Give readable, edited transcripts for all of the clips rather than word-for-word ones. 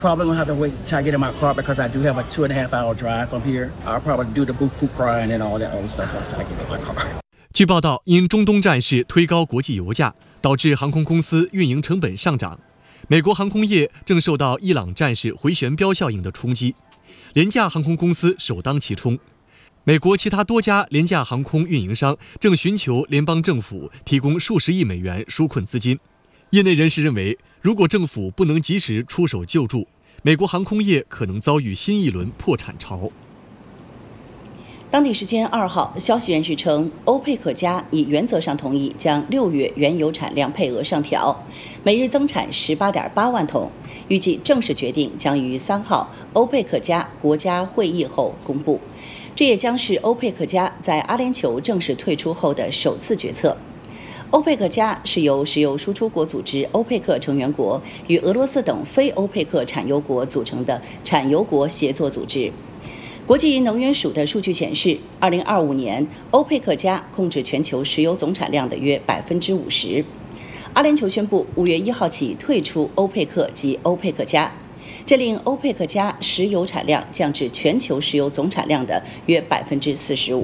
Probably gonna have to wait till I get in my car because I do have a 2.5-hour drive from here. I'll probably do the buku crying and all that other stuff once I get in my car. 据报道，因中东战事推高国际油价，导致航空公司运营成本上涨。美国航空业正受到伊朗战事回旋镖效应的冲击，廉价航空公司首当其冲。美国其他多家廉价航空运营商正寻求联邦政府提供数十亿美元纾困资金。业内人士认为，如果政府不能及时出手救助，美国航空业可能遭遇新一轮破产潮。 当地时间2号，消息人士称，欧佩克加已原则上同意将6月原油产量配额上调，每日增产18.8万桶，预计正式决定将于3号欧佩克加国家会议后公布。这也将是欧佩克加在阿联酋正式退出后的首次决策。欧佩克加是由石油输出国组织欧佩克成员国与俄罗斯等非欧佩克产油国组成的产油国协作组织。国际能源署的数据显示，2025年欧佩克加控制全球石油总产量的约50%。阿联酋宣布5月1号起退出欧佩克及欧佩克加，这令欧佩克加石油产量降至全球石油总产量的约45%。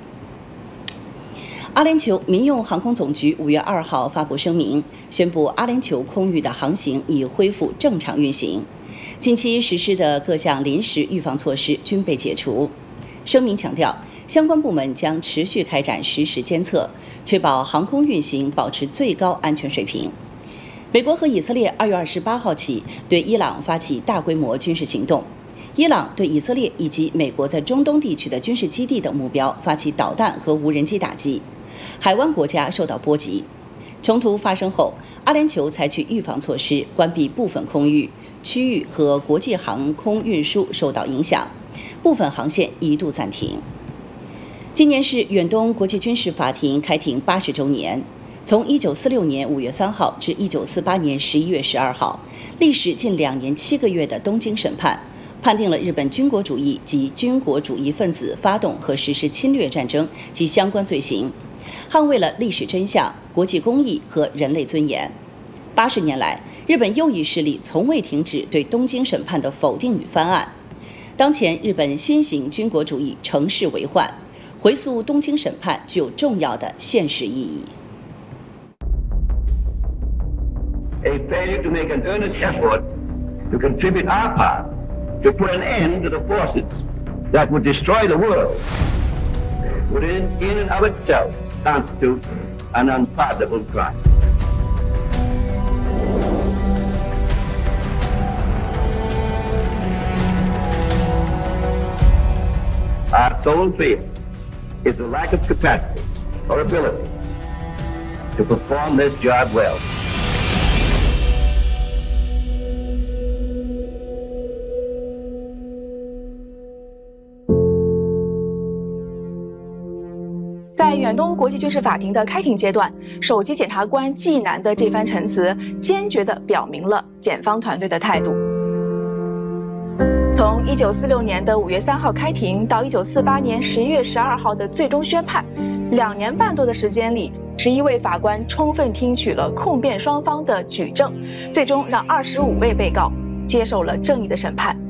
阿联酋民用航空总局5月2号发布声明，宣布阿联酋空域的航行已恢复正常运行，近期实施的各项临时预防措施均被解除。声明强调，相关部门将持续开展实时监测，确保航空运行保持最高安全水平。美国和以色列2月28号起对伊朗发起大规模军事行动，伊朗对以色列以及美国在中东地区的军事基地等目标发起导弹和无人机打击，海湾国家受到波及。冲突发生后，阿联酋采取预防措施，关闭部分空域区域和国际航空运输受到影响，部分航线一度暂停。今年是远东国际军事法庭开庭80周年，从1946年5月3号至1948年11月12号，历时近2年7个月的东京审判，判定了日本军国主义及军国主义分子发动和实施侵略战争及相关罪行，捍卫了历史真相、国际公义和人类尊严。80年来，日本右翼势力从未停止对东京审判的否定与翻案。当前日本新型军国主义乘势为患，回溯东京审判具有重要的现实意义。 A failure to make an earnest effort to contribute our part to put an end to the forces that would destroy the world would in and of itself constitute an unpardonable crime. Our sole fear is the lack of capacity or ability to perform this job well. 在远东国际军事法庭的开庭阶段，首席检察官纪南的这番陈词，坚决地表明了检方团队的态度。从1946年的5月3号开庭到1948年11月12号的最终宣判，2年半多的时间里，11位法官充分听取了控辩双方的举证，最终让25位被告接受了正义的审判。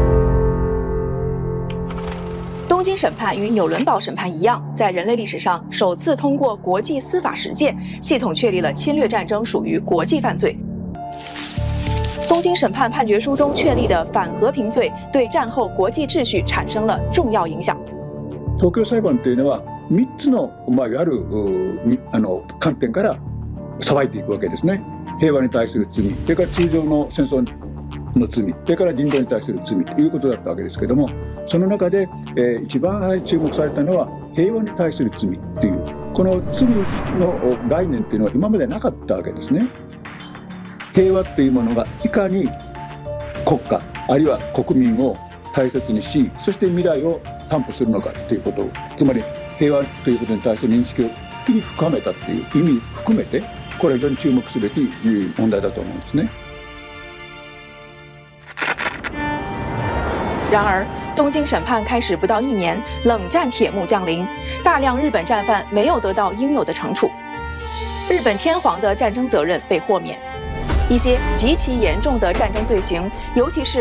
东京审判与纽伦堡审判一样，在人类历史上首次通过国际司法实践，系统确立了侵略战争属于国际犯罪。东京审判判决书中确立的反和平罪，对战后国际秩序产生了重要影响。 東京裁判というのは3つのいわゆる観点から裁いていくわけですね。平和に対する罪、それから通常の戦争の罪、それから人道に対する罪ということだったわけですけども、その中で、一番注目されたのは平和に対する罪というこの罪の概念というのは今までなかったわけですね。平和というものがいかに国家あるいは国民を大切にし、そして未来を担保するのかということを、つまり平和ということに対する認識を一気に深めたという意味含めて、これは非常に注目すべき問題だと思うんですね。 然而，东京审判开始不到1年，冷战铁幕降临，大量日本战犯没有得到应有的惩处，日本天皇的战争责任被豁免。一些极其严重的战争罪行，尤其是